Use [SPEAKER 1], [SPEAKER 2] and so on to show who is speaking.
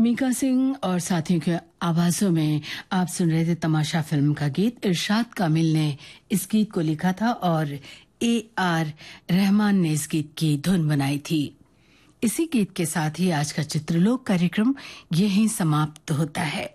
[SPEAKER 1] मीका सिंह और साथियों की आवाजों में आप सुन रहे थे तमाशा फिल्म का गीत। इरशाद कामिल ने इस गीत को लिखा था और AR रहमान ने इस गीत की धुन बनाई थी। इसी गीत के साथ ही आज का चित्रलोक कार्यक्रम यहीं समाप्त होता है।